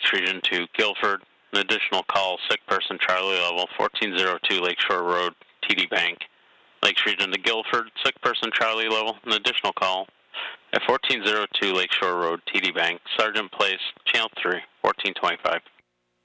Lakes Region to Guilford. An additional call, sick person, Charlie level, 1402 Lakeshore Road, TD Bank. Lakes Region to Guilford, sick person, Charlie level. An additional call at 1402 Lakeshore Road, TD Bank. Sergeant Place, Channel 3, 1425.